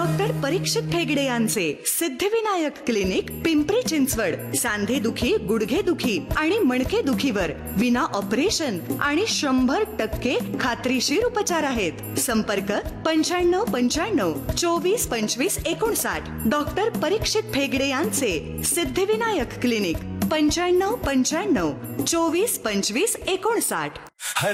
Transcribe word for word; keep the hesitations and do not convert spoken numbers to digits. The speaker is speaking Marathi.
डॉक्टर परीक्षित ठेगडे यांचे सिद्धिविनायक क्लिनिक, पिंपरी चिंचवड. सांधे दुखी, गुडघे दुखी आणि मणके दुखीवर विना ऑपरेशन आणि शंभर टक्के खात्रीशीर उपचार आहेत. संपर्क पंच्याण्णव पंच्याण्णव चोवीस पंचवीस एकोणसाठ. डॉक्टर परीक्षित ठेगडे यांचे सिद्धिविनायक क्लिनिक, पंच्याण्णव पंच्याण्णव चोवीस पंचवीस एकोणसाठ.